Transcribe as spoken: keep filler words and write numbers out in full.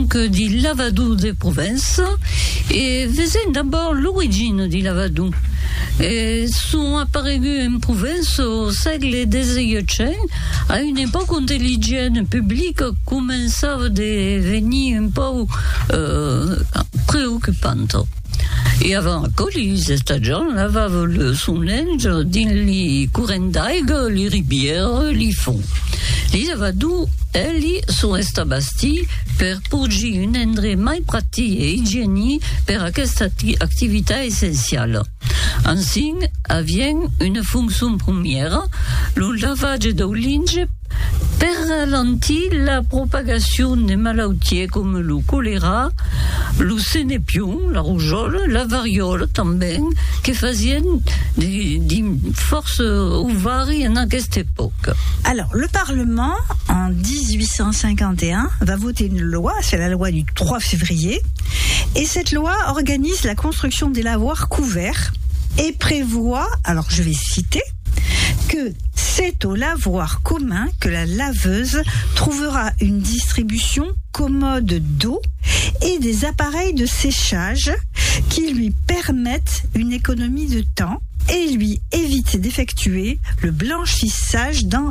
donc du lavadou des provinces et faisait d'abord l'origine du lavadou. Et sont apparus en province au siècle dix-huitième, à une époque où l'hygiène publique commençait à devenir un peu euh, préoccupante. Et avant la colise, ces gens lavaient le son linge dans les courants d'aigue, les rivières, les fonds. Les lavadous, elles, sont estabastis per porger un endroit mai pratique et hygiénique per aquesta activité essentielle. Ainsi, avient une fonction première, le lavage de linge per ralentir la propagation des maladies comme le choléra, le sénépion, la rougeole, la variole també, qui faisaient d'une force ovarie à cette époque. Alors, le Parlement, en dix-huit cent cinquante et un, va voter une loi, c'est la loi du trois février, et cette loi organise la construction des lavoirs couverts et prévoit, alors je vais citer, que c'est au lavoir commun que la laveuse trouvera une distribution commode d'eau et des appareils de séchage qui lui permettent une économie de temps et lui évitent d'effectuer le blanchissage dans